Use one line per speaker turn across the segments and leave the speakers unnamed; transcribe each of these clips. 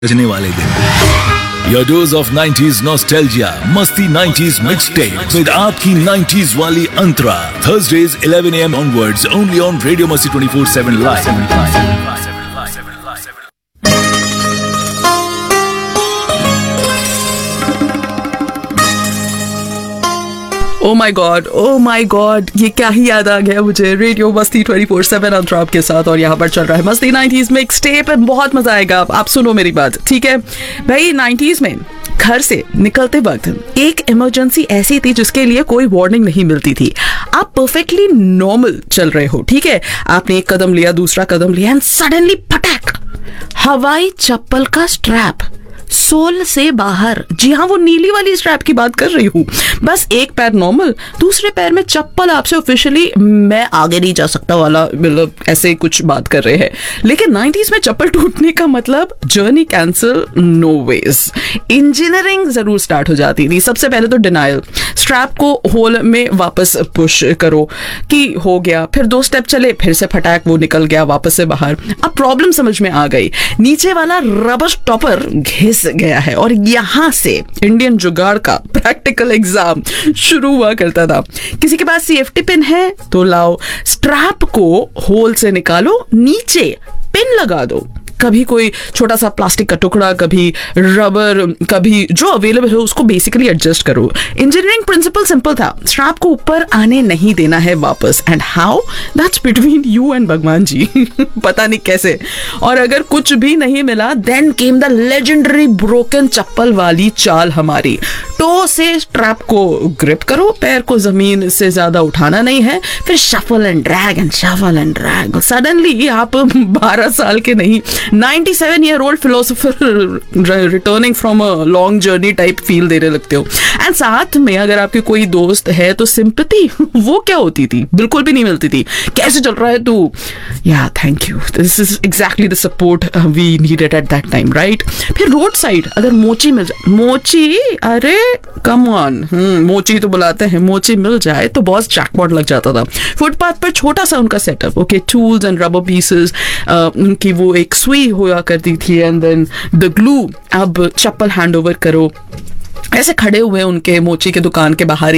बजने वाले दिन Your dose of 90s nostalgia मस्ती 90s mixtape with आपकी 90s वाली अंतरा Thursdays 11 AM onwards only on Radio Masti 24/7 live.
Oh my God ये क्या ही याद आ गया मुझे। रेडियो मस्ती 24/7 अंतरा आपके साथ और यहाँ पर चल रहा है मस्ती 90s मिक्स टेप। बहुत मजा आएगा। आप सुनो मेरी बात, ठीक है भाई। 90s में घर से निकलते वक्त एक इमरजेंसी ऐसी थी जिसके लिए कोई वार्निंग नहीं मिलती थी। आप परफेक्टली नॉर्मल चल रहे हो, ठीक है, आपने एक कदम लिया, दूसरा कदम लिया एंड सडनली पटैक, हवाई चप्पल का स्ट्रैप सोल से बाहर। जी हाँ, वो नीली वाली स्ट्रैप की बात कर रही हूँ। बस एक पैर नॉर्मल, दूसरे पैर में चप्पल। आपसे ऑफिशियली मैं आगे नहीं जा सकता वाला, मतलब ऐसे कुछ बात कर रहे हैं। लेकिन 90s में चप्पल टूटने का मतलब journey cancel, no veg. Engineering जरूर स्टार्ट हो जाती थी। सबसे पहले तो डिनायल, स्ट्रैप को होल में वापस पुश करो कि हो गया, फिर 2 स्टेप चले, फिर से फटाक वो निकल गया वापस से बाहर। अब प्रॉब्लम समझ में आ गई, नीचे वाला रबर स्टॉपर घिस गया है और यहां से इंडियन जुगाड़ का प्रैक्टिकल एग्जाम शुरू हुआ करता था। किसी के पास सेफ्टी पिन है तो लाओ, स्ट्रैप को होल से निकालो, नीचे पिन लगा दो। कभी कोई छोटा सा प्लास्टिक का टुकड़ा, कभी रबर, कभी जो अवेलेबल है उसको बेसिकली एडजस्ट करो। इंजीनियरिंग प्रिंसिपल सिंपल था, स्ट्रैप को ऊपर आने नहीं देना है वापस। And how, that's between you and भगवान जी। पता नहीं कैसे। और अगर कुछ भी नहीं मिला, then came the legendary broken चप्पल वाली चाल हमारी। टो से स्ट्रैप को ग्रिप करो, पैर को जमीन से ज्यादा उठाना नहीं है, फिर shuffle and drag and shuffle and drag. Suddenly आप 12 साल के नहीं 97-year-old philosopher returning from a long journey type feel देने लगते हो। एंड साथ में अगर आपके कोई दोस्त है तो सिंपैथी वो क्या होती थी, बिल्कुल भी नहीं मिलती थी। कैसे चल रहा है तू? या thank you, this is exactly the support we needed at that time, right. फिर रोड साइड अगर मोची मिल जाए, मोची, अरे कम ऑन, मोची तो बुलाते हैं, मोची मिल जाए तो बहुत जैकपॉट लग जाता था। फुटपाथ पर छोटा सा उनका setup, okay, tools and rubber pieces, उनकी वो एक सुई हुआ करती थी एंड देन द ग्लू। अब चप्पल हैंड ओवर करो, ऐसे खड़े हुए उनके मोची के दुकान के बाहर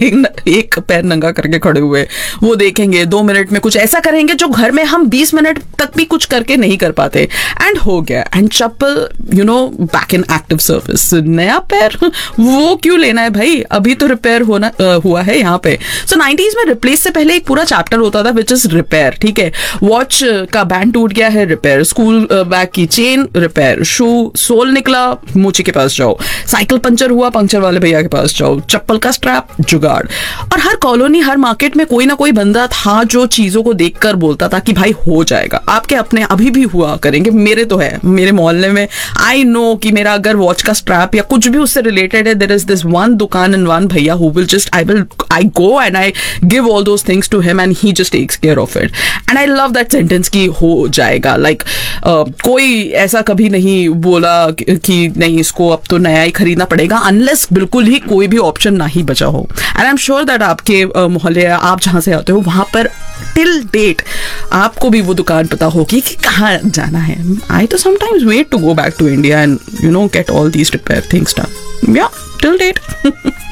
एक पैर नंगा करके खड़े हुए, वो देखेंगे 2 मिनट में कुछ ऐसा करेंगे जो घर में हम 20 मिनट तक भी कुछ करके नहीं कर पाते। एंड हो गया, and chappal you know back in active service. नया पैर वो क्यों लेना है भाई, अभी तो रिपेयर हुआ है यहाँ पे। सो 90s में रिप्लेस से पहले एक पूरा चैप्टर होता था विच इज रिपेयर, ठीक है। वॉच का बैंड टूट गया है, रिपेयर। स्कूल बैग की चेन, रिपेयर। शू सोल निकला, मोची के पास जाओ। साइकिल पंचर हुआ, पंक्चर वाले भैया के पास जाओ। चप्पल का स्ट्रैप, जुगाड़। और हर कॉलोनी, हर मार्केट में कोई ना कोई बंदा था जो चीजों को देखकर बोलता था कि भाई हो जाएगा। आपके अपने अभी भी हुआ करेंगे, मेरे तो है, मेरे मोहल्ले में आई नो कि मेरा अगर वॉच का स्ट्रैप या कुछ भी उससे रिलेटेड है, देयर इज दिस वन दुकान एंड वन भैया who will just I go and I give all those things to him and he just takes care of it. And I love that sentence की हो जाएगा। Like कोई ऐसा कभी नहीं बोला कि नहीं इसको अब तो नया ही खरीदना पड़ेगा, अनलेस बिल्कुल ही कोई भी ऑप्शन ना ही बचा हो। And I am sure that आपके मोहल्ले, आप जहां से आते हो वहां पर टिल डेट आपको भी वो दुकान पता होगी कि कहाँ जाना है। आई तो sometimes wait to go back to India and you know get all these repair things done, या टिल डेट।